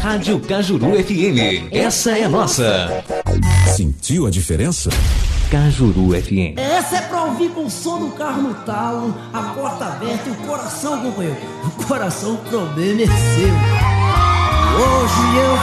Rádio Cajuru FM. Essa é a nossa. Sentiu a diferença? Cajuru FM. Essa é pra ouvir com o som do carro no talo, a porta aberta e o coração, companheiro. O coração, o problema é seu. Hoje eu